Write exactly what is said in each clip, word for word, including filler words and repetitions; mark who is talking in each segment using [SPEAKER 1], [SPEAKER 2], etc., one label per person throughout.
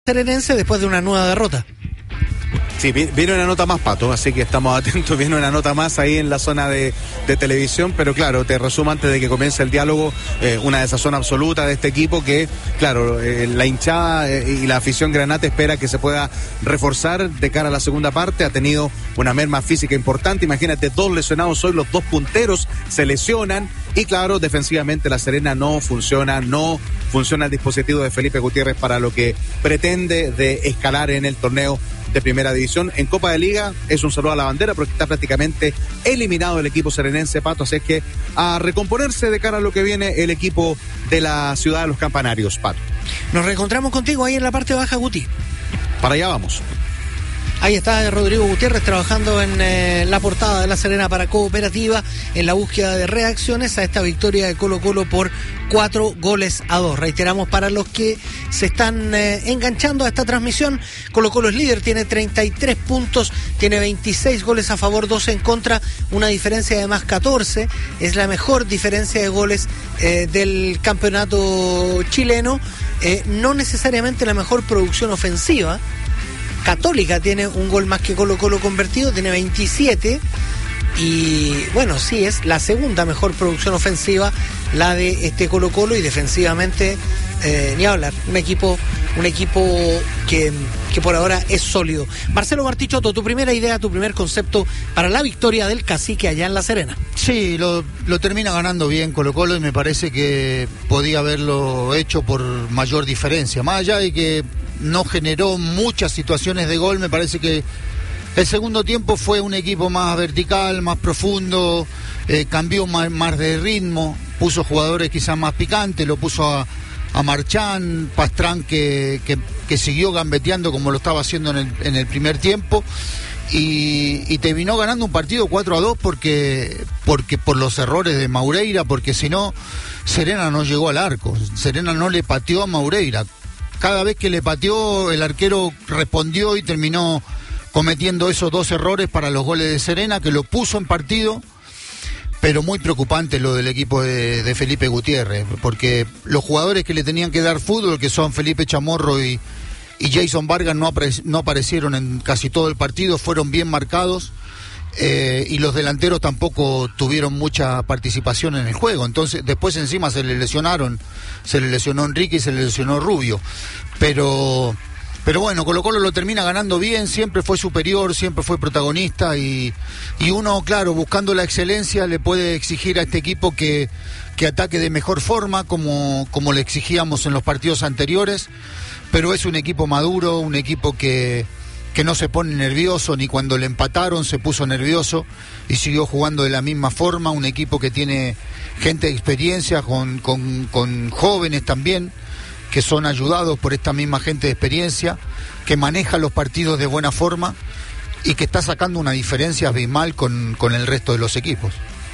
[SPEAKER 1] serenense después de una nueva derrota.
[SPEAKER 2] Sí, viene una nota más, Pato, así que estamos atentos, viene una nota más ahí en la zona de, de televisión, pero claro, te resumo antes de que comience el diálogo, eh, una desazón absoluta de este equipo que, claro, eh, la hinchada eh, y la afición granate espera que se pueda reforzar de cara a la segunda parte, ha tenido una merma física importante, imagínate, dos lesionados hoy, los dos punteros se lesionan, y claro, defensivamente la Serena no funciona, no funciona el dispositivo de Felipe Gutiérrez para lo que pretende de escalar en el torneo de primera división. En Copa de Liga es un saludo a la bandera porque está prácticamente eliminado el equipo serenense, Pato, así es que a recomponerse de cara a lo que viene el equipo de la ciudad de los Campanarios, Pato.
[SPEAKER 1] Nos reencontramos contigo ahí en la parte baja, Guti.
[SPEAKER 2] Para allá vamos.
[SPEAKER 1] Ahí está Rodrigo Gutiérrez trabajando en eh, la portada de La Serena para Cooperativa en la búsqueda de reacciones a esta victoria de Colo Colo por cuatro goles a dos. Reiteramos para los que se están eh, enganchando a esta transmisión, Colo Colo es líder, tiene treinta y tres puntos, tiene veintiséis goles a favor, doce en contra, una diferencia de más catorce, es la mejor diferencia de goles eh, del campeonato chileno, eh, no necesariamente la mejor producción ofensiva. Católica tiene un gol más que Colo Colo convertido, tiene veintisiete, y bueno, sí, es la segunda mejor producción ofensiva la de este Colo Colo, y defensivamente eh, ni hablar, un equipo un equipo que, que por ahora es sólido. Marcelo Bartichotto, tu primera idea, tu primer concepto para la victoria del Cacique allá en La Serena.
[SPEAKER 3] Sí, lo, lo termina ganando bien Colo Colo, y me parece que podía haberlo hecho por mayor diferencia, más allá de que no generó muchas situaciones de gol. Me parece que el segundo tiempo fue un equipo más vertical, más profundo, eh, cambió más, más de ritmo, puso jugadores quizás más picantes, lo puso a, a Marchán, Pastrán que, que, que siguió gambeteando como lo estaba haciendo en el, en el primer tiempo, y, y terminó ganando un partido cuatro a dos porque, porque por los errores de Maureira, porque si no, Serena no llegó al arco, Serena no le pateó a Maureira. Cada vez que le pateó, el arquero respondió y terminó cometiendo esos dos errores para los goles de Serena, que lo puso en partido, pero muy preocupante lo del equipo de, de Felipe Gutiérrez, porque los jugadores que le tenían que dar fútbol, que son Felipe Chamorro y, y Jason Vargas, no, apare, no aparecieron en casi todo el partido, fueron bien marcados, eh, y los delanteros tampoco tuvieron mucha participación en el juego. Entonces después encima se le lesionaron, se le lesionó Enrique y se le lesionó Rubio, pero pero bueno, Colo Colo lo termina ganando bien, siempre fue superior, siempre fue protagonista, y, y uno, claro, buscando la excelencia le puede exigir a este equipo que, que ataque de mejor forma, como, como le exigíamos en los partidos anteriores, pero es un equipo maduro, un equipo que que no se pone nervioso, ni cuando le empataron se puso nervioso y siguió jugando de la misma forma, un equipo que tiene gente de experiencia, con, con, con jóvenes también, que son ayudados por esta misma gente de experiencia, que maneja los partidos de buena forma y que está sacando una diferencia abismal con, con el resto de los equipos.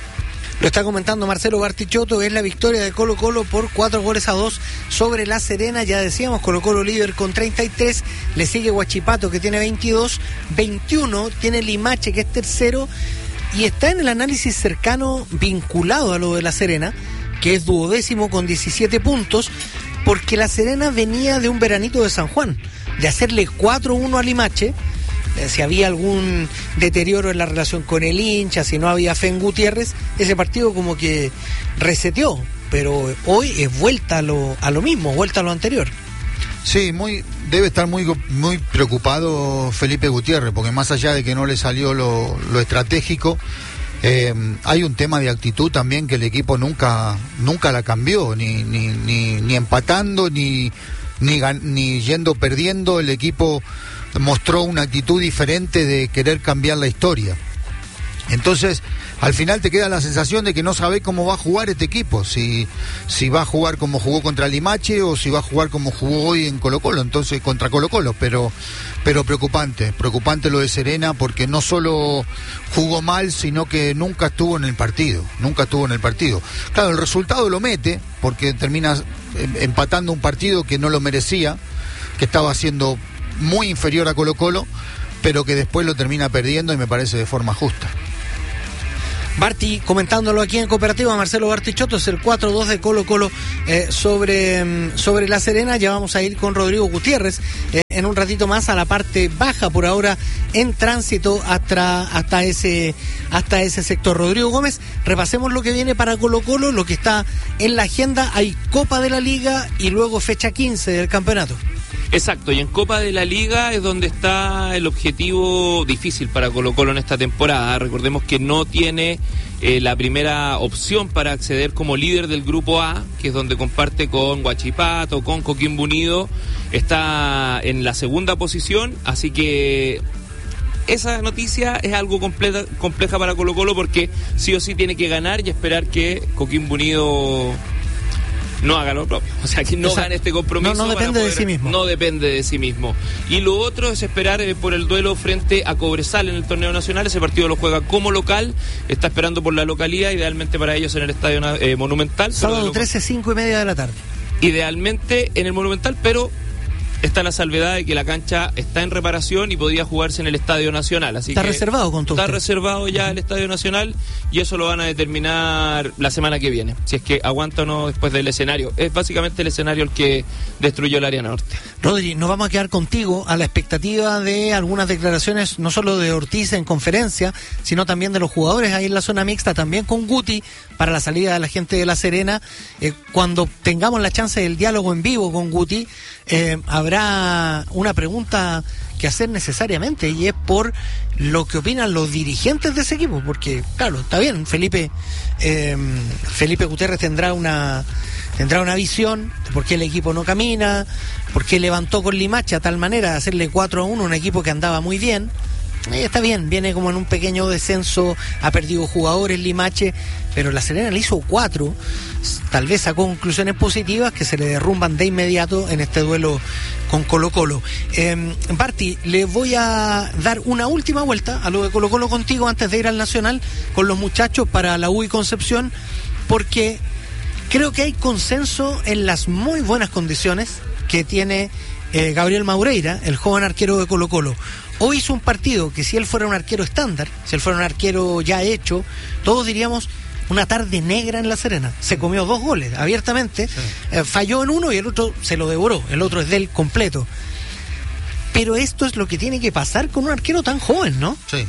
[SPEAKER 1] Lo está comentando Marcelo Bartichotto, es la victoria de Colo Colo por cuatro goles a dos sobre La Serena. Ya decíamos, Colo Colo líder con treinta y tres, le sigue Huachipato que tiene veintidós, veintiuno tiene Limache que es tercero, y está en el análisis cercano vinculado a lo de La Serena, que es duodécimo con diecisiete puntos, porque La Serena venía de un veranito de San Juan, de hacerle cuatro uno a Limache. Si había algún deterioro en la relación con el hincha, si no había fe en Gutiérrez, ese partido como que reseteó, pero hoy es vuelta a lo, a lo mismo, vuelta a lo anterior.
[SPEAKER 3] Sí, muy debe estar muy muy preocupado Felipe Gutiérrez, porque más allá de que no le salió lo, lo estratégico, eh, hay un tema de actitud también que el equipo nunca nunca la cambió, ni ni ni, ni empatando, ni, ni, ni yendo perdiendo, el equipo mostró una actitud diferente de querer cambiar la historia. Entonces, al final te queda la sensación de que no sabés cómo va a jugar este equipo, si, si va a jugar como jugó contra Limache o si va a jugar como jugó hoy en Colo Colo, entonces contra Colo Colo, pero, pero preocupante, preocupante lo de Serena, porque no solo jugó mal, sino que nunca estuvo en el partido, nunca estuvo en el partido. Claro, el resultado lo mete, porque termina empatando un partido que no lo merecía, que estaba haciendo muy inferior a Colo Colo, pero que después lo termina perdiendo, y me parece de forma justa.
[SPEAKER 1] Barti, comentándolo aquí en Cooperativa, Marcelo Bartichotto, es el cuatro dos de Colo Colo eh, sobre, sobre La Serena. Ya vamos a ir con Rodrigo Gutiérrez eh, en un ratito más a la parte baja, por ahora en tránsito hasta, hasta, ese, hasta ese sector. Rodrigo Gómez, repasemos lo que viene para Colo Colo, lo que está en la agenda. Hay Copa de la Liga y luego fecha quince del campeonato.
[SPEAKER 4] Exacto, y en Copa de la Liga es donde está el objetivo difícil para Colo Colo en esta temporada. Recordemos que no tiene eh, la primera opción para acceder como líder del Grupo A, que es donde comparte con Huachipato, con Coquimbo Unido. Está en la segunda posición, así que esa noticia es algo completa, compleja para Colo Colo, porque sí o sí tiene que ganar y esperar que Coquimbo Unido no haga lo propio, o sea, que no gane este compromiso.
[SPEAKER 1] No, no depende
[SPEAKER 4] poder,
[SPEAKER 1] de sí mismo.
[SPEAKER 4] No depende de sí mismo. Y lo otro es esperar eh, por el duelo frente a Cobresal en el torneo nacional. Ese partido lo juega como local, está esperando por la localidad, idealmente para ellos en el Estadio eh, Monumental.
[SPEAKER 1] Sábado trece, cinco y media de la tarde.
[SPEAKER 4] Idealmente en el Monumental, pero está la salvedad de que la cancha está en reparación y podía jugarse en el Estadio Nacional. Así
[SPEAKER 1] está
[SPEAKER 4] que
[SPEAKER 1] reservado con todo.
[SPEAKER 4] Está
[SPEAKER 1] usted.
[SPEAKER 4] reservado ya el Estadio Nacional y eso lo van a determinar la semana que viene, si es que aguanta o no después del escenario. Es básicamente el escenario el que destruyó el área norte.
[SPEAKER 1] Rodri, nos vamos a quedar contigo a la expectativa de algunas declaraciones, no solo de Ortiz en conferencia, sino también de los jugadores ahí en la zona mixta, también con Guti, para la salida de la gente de La Serena. Eh, cuando tengamos la chance del diálogo en vivo con Guti, eh, habrá una pregunta que hacer necesariamente, y es por lo que opinan los dirigentes de ese equipo, porque claro, está bien, Felipe eh, Felipe Gutiérrez tendrá una tendrá una visión de por qué el equipo no camina, por qué levantó con Limache a tal manera de hacerle cuatro a uno un equipo que andaba muy bien. Eh, está bien, viene como en un pequeño descenso, ha perdido jugadores Limache, pero La Serena le hizo cuatro, tal vez sacó conclusiones positivas que se le derrumban de inmediato en este duelo con Colo Colo. Eh, Barti, le voy a dar una última vuelta a lo de Colo Colo contigo antes de ir al Nacional con los muchachos para la U y Concepción, porque creo que hay consenso en las muy buenas condiciones que tiene eh, Gabriel Maureira, el joven arquero de Colo Colo. Hoy hizo un partido que, si él fuera un arquero estándar, si él fuera un arquero ya hecho, todos diríamos una tarde negra en La Serena. Se comió dos goles abiertamente, sí. eh, falló en uno y el otro se lo devoró, el otro es del completo. Pero esto es lo que tiene que pasar con un arquero tan joven, ¿no?
[SPEAKER 3] Sí.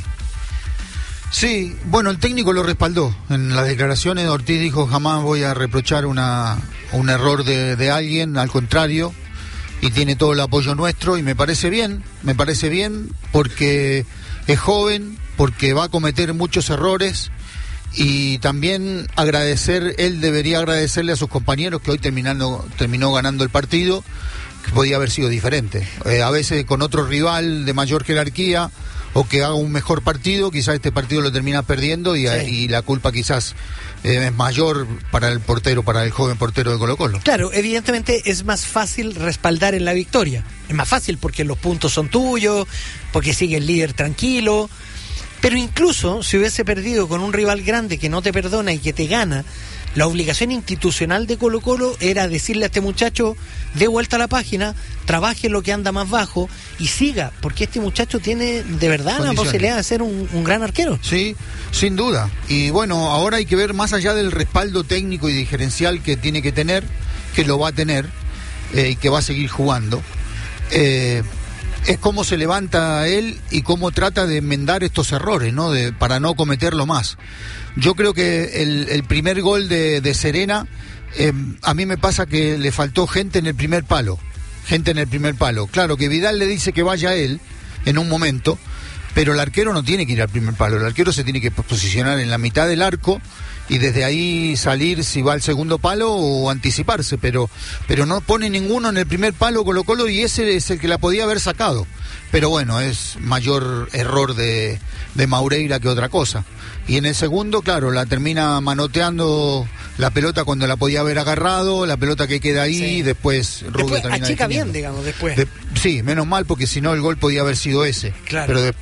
[SPEAKER 3] Sí, bueno, el técnico lo respaldó. En las declaraciones Ortiz dijo: jamás voy a reprochar una, un error de, de alguien, al contrario, y tiene todo el apoyo nuestro, y me parece bien, me parece bien porque es joven, porque va a cometer muchos errores, y también agradecer, él debería agradecerle a sus compañeros que hoy terminando, terminó ganando el partido, que podía haber sido diferente. Eh, a veces con otro rival de mayor jerarquía o que haga un mejor partido, quizás este partido lo termina perdiendo y, sí. y la culpa quizás eh, es mayor para el portero, para el joven portero de Colo Colo.
[SPEAKER 1] Claro, evidentemente es más fácil respaldar en la victoria. Es más fácil porque los puntos son tuyos, porque sigue el líder tranquilo. Pero incluso si hubiese perdido con un rival grande que no te perdona y que te gana, la obligación institucional de Colo Colo era decirle a este muchacho: dé vuelta a la página, trabaje lo que anda más bajo y siga, porque este muchacho tiene de verdad la posibilidad de ser un, un gran arquero.
[SPEAKER 3] Sí, sin duda. Y bueno, ahora hay que ver más allá del respaldo técnico y diferencial que tiene que tener, que lo va a tener eh, y que va a seguir jugando. Eh, es cómo se levanta él y cómo trata de enmendar estos errores, ¿no? De, para no cometerlo más. Yo creo que el, el primer gol de, de Serena, eh, a mí me pasa que le faltó gente en el primer palo, gente en el primer palo. Claro que Vidal le dice que vaya él en un momento, pero el arquero no tiene que ir al primer palo, el arquero se tiene que posicionar en la mitad del arco y desde ahí salir si va al segundo palo o anticiparse, pero pero no pone ninguno en el primer palo Colo Colo, y ese es el que la podía haber sacado. Pero bueno, es mayor error de, de Maureira que otra cosa. Y en el segundo, claro, la termina manoteando la pelota cuando la podía haber agarrado, la pelota que queda ahí, sí. Después Rubio
[SPEAKER 1] después
[SPEAKER 3] termina
[SPEAKER 1] achica
[SPEAKER 3] definiendo.
[SPEAKER 1] bien, digamos, después.
[SPEAKER 3] De, sí, menos mal, porque si no el gol podía haber sido ese.
[SPEAKER 1] Claro.
[SPEAKER 3] Pero después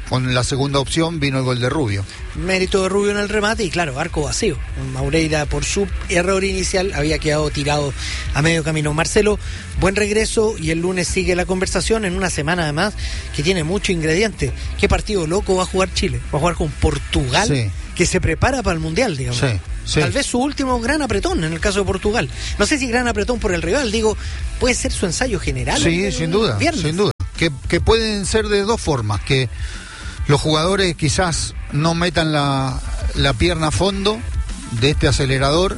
[SPEAKER 3] con la segunda opción vino el gol de Rubio.
[SPEAKER 1] Mérito de Rubio en el remate y claro, arco vacío. Maureira por su error inicial había quedado tirado a medio camino. Marcelo, buen regreso y el lunes sigue la conversación en una semana además que tiene mucho ingrediente. ¿Qué partido loco va a jugar Chile? Va a jugar con Portugal, sí, que se prepara para el Mundial, digamos.
[SPEAKER 3] Sí, sí.
[SPEAKER 1] Tal vez su último gran apretón en el caso de Portugal. No sé si gran apretón por el rival, digo, puede ser su ensayo general.
[SPEAKER 3] Sí, sin duda, viernes. sin duda. Que, que pueden ser de dos formas, que los jugadores quizás no metan la, la pierna a fondo de este acelerador,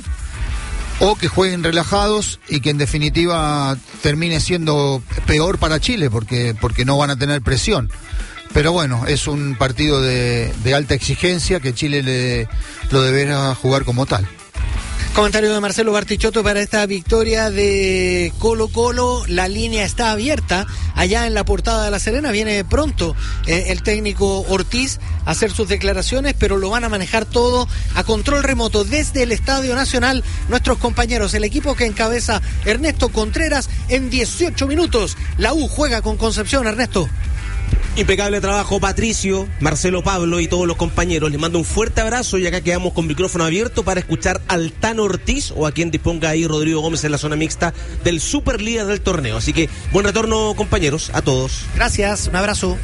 [SPEAKER 3] o que jueguen relajados y que en definitiva termine siendo peor para Chile porque, porque no van a tener presión. Pero bueno, es un partido de, de alta exigencia que Chile le, lo deberá jugar como tal.
[SPEAKER 1] Comentario de Marcelo Bartichotto para esta victoria de Colo Colo. La línea está abierta allá en la Portada de La Serena. Viene pronto eh, el técnico Ortiz a hacer sus declaraciones, pero lo van a manejar todo a control remoto desde el Estadio Nacional. Nuestros compañeros, el equipo que encabeza Ernesto Contreras en dieciocho minutos. La U juega con Concepción, Ernesto.
[SPEAKER 5] Impecable trabajo, Patricio, Marcelo, Pablo y todos los compañeros. Les mando un fuerte abrazo y acá quedamos con micrófono abierto para escuchar al Tano Ortiz o a quien disponga ahí Rodrigo Gómez en la zona mixta del super líder del torneo. Así que buen retorno, compañeros, a todos.
[SPEAKER 1] Gracias, un abrazo.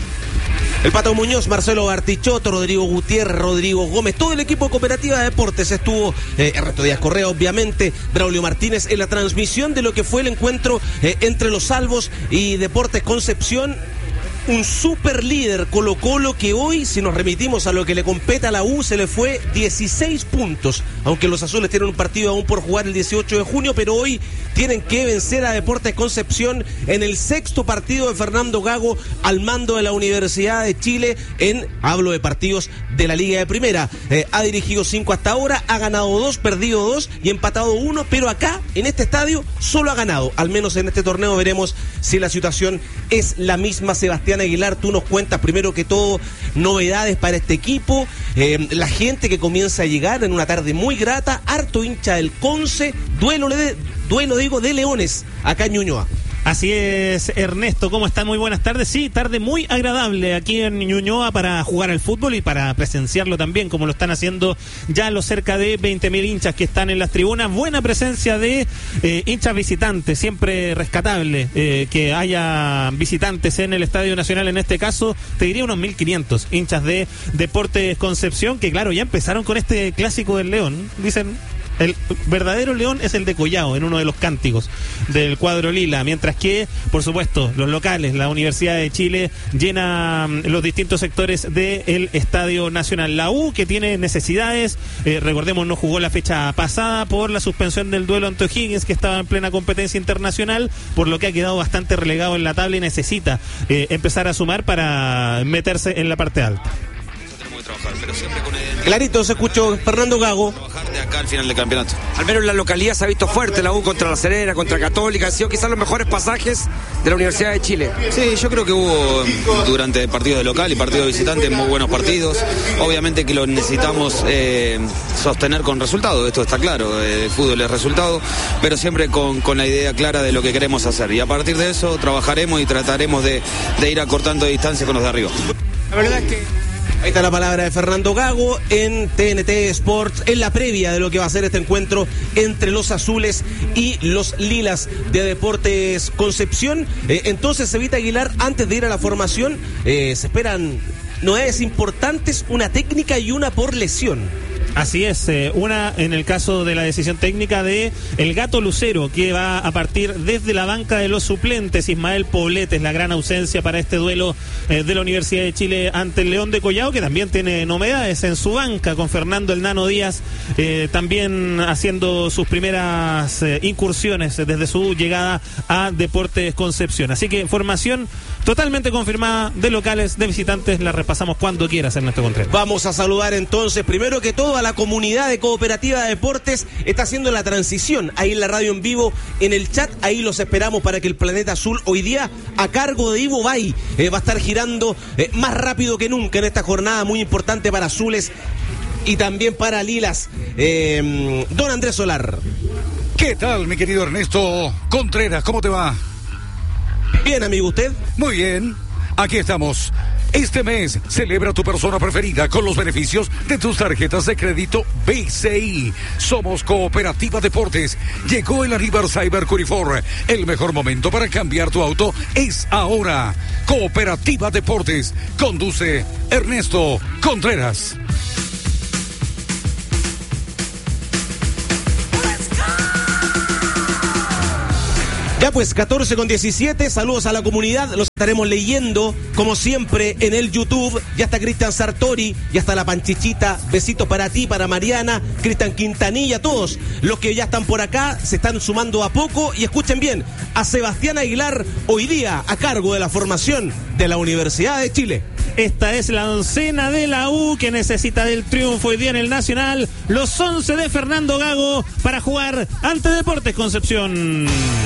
[SPEAKER 5] El Pato Muñoz, Marcelo Bartichotto, Rodrigo Gutiérrez, Rodrigo Gómez, todo el equipo de Cooperativa de Deportes estuvo, eh, Ernesto Díaz Correa, obviamente, Braulio Martínez, en la transmisión de lo que fue el encuentro eh, entre Los Salvos y Deportes Concepción. Un super líder Colo Colo que hoy, si nos remitimos a lo que le compete a la U, se le fue dieciséis puntos, aunque los azules tienen un partido aún por jugar el dieciocho de junio, pero hoy tienen que vencer a Deportes Concepción en el sexto partido de Fernando Gago al mando de la Universidad de Chile en, hablo de partidos de la Liga de Primera. Eh, ha dirigido cinco hasta ahora, ha ganado dos, perdido dos y empatado uno, pero acá, en este estadio, solo ha ganado. Al menos en este torneo veremos si la situación es la misma. Sebastián Aguilar, tú nos cuentas primero que todo novedades para este equipo, eh, la gente que comienza a llegar en una tarde muy grata, harto hincha del Conce, duelo, de, duelo digo, de Leones, acá en Ñuñoa.
[SPEAKER 6] Así es, Ernesto, ¿cómo están? Muy buenas tardes. Sí, tarde muy agradable aquí en Ñuñoa para jugar al fútbol y para presenciarlo también, como lo están haciendo ya los cerca de veinte mil hinchas que están en las tribunas. Buena presencia de eh, hinchas visitantes, siempre rescatable eh, que haya visitantes en el Estadio Nacional. En este caso, te diría unos mil quinientos hinchas de Deportes Concepción, que claro, ya empezaron con este clásico del León, dicen. El verdadero León es el de Collao en uno de los cánticos del cuadro lila, mientras que, por supuesto, los locales, la Universidad de Chile llena los distintos sectores del Estadio Nacional. La U, que tiene necesidades, eh, recordemos, no jugó la fecha pasada por la suspensión del duelo ante O'Higgins, que estaba en plena competencia internacional, por lo que ha quedado bastante relegado en la tabla y necesita eh, empezar a sumar para meterse en la parte alta.
[SPEAKER 7] Trabajar, pero siempre con el...
[SPEAKER 5] Clarito, se escuchó Fernando Gago.
[SPEAKER 7] Trabajar de acá al final del campeonato.
[SPEAKER 8] Al menos la localidad se ha visto fuerte, la U contra La Serena, contra Católica, han sido quizás los mejores pasajes de la Universidad de Chile.
[SPEAKER 7] Sí, yo creo que hubo durante partidos de local y partidos de visitante muy buenos partidos. Obviamente que lo necesitamos eh, sostener con resultados, esto está claro, el fútbol es resultado, pero siempre con, con la idea clara de lo que queremos hacer. Y a partir de eso trabajaremos y trataremos de, de ir acortando distancia con los de arriba.
[SPEAKER 8] La verdad es que...
[SPEAKER 5] Ahí está la palabra de Fernando Gago en T N T Sports, en la previa de lo que va a ser este encuentro entre los azules y los lilas de Deportes Concepción. Eh, entonces, Evita Aguilar, antes de ir a la formación, eh, se esperan novedades importantes, una técnica y una por lesión.
[SPEAKER 6] Así es, eh, una en el caso de la decisión técnica de el Gato Lucero, que va a partir desde la banca de los suplentes. Ismael Poblete es la gran ausencia para este duelo eh, de la Universidad de Chile ante el León de Collao, que también tiene novedades en su banca, con Fernando el Nano Díaz eh, también haciendo sus primeras eh, incursiones desde su llegada a Deportes Concepción. Así que formación totalmente confirmada de locales, de visitantes, la repasamos cuando quieras, Ernesto Contreras.
[SPEAKER 5] Vamos a saludar entonces, primero que todo, a la comunidad de Cooperativa de Deportes. Está haciendo la transición ahí en la radio en vivo, en el chat, ahí los esperamos para que el Planeta Azul hoy día, a cargo de Ivo Bay, eh, va a estar girando eh, más rápido que nunca en esta jornada muy importante para azules y también para lilas. Eh, don Andrés Solar.
[SPEAKER 9] ¿Qué tal, mi querido Ernesto Contreras? ¿Cómo te va?
[SPEAKER 5] Bien, amigo, ¿usted?
[SPEAKER 9] Muy bien, aquí estamos Este mes, celebra a tu persona preferida con los beneficios de tus tarjetas de crédito B C I. Somos Cooperativa Deportes. Llegó el Aniversario Curifor. El mejor momento para cambiar tu auto es ahora. Cooperativa Deportes. Conduce Ernesto Contreras.
[SPEAKER 5] Ya pues, catorce con diecisiete, saludos a la comunidad, los estaremos leyendo, como siempre, en el YouTube. Ya está Cristian Sartori, ya está la Panchichita, besitos para ti, para Mariana, Cristian Quintanilla, todos los que ya están por acá, se están sumando a poco, y escuchen bien, a Sebastián Aguilar, hoy día a cargo de la formación de la Universidad de Chile.
[SPEAKER 6] Esta es la oncena de la U que necesita del triunfo hoy día en el Nacional, los once de Fernando Gago para jugar ante Deportes Concepción.